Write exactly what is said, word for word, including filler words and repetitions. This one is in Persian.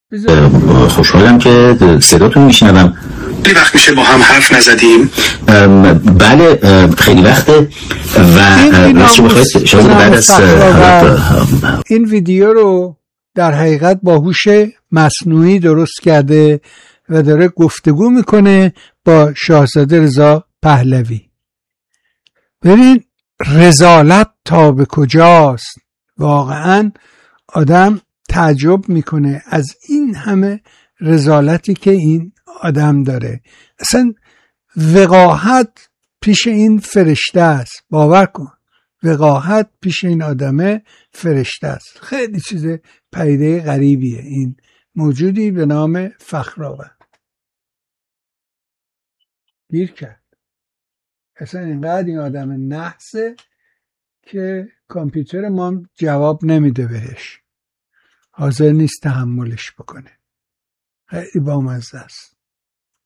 خوشحالم که صداتون میشنوم. خیلی وقت میشه با هم حرف نزدیم. بله خیلی وقته و راستش بخواید شاید بعد از این ویدیو رو در حقیقت با هوش مصنوعی درست کرده و داره گفتگو میکنه با شاهزاده رضا پهلوی. ببین رذالت تا به کجاست. واقعا آدم تعجب میکنه از این همه رذالتی که این آدم داره. اصلا وقاحت پیش این فرشته است. باور کن وقاحت پیش این آدمه فرشته است. خیلی چیز پدیده غریبیه این موجودی به نام فخرآورد. گیر کرد. اصلا اینقدر این آدم نحسه که کامپیوتر ما جواب نمیده بهش. حاضر نیست تحملش بکنه. خیلی بامزه است.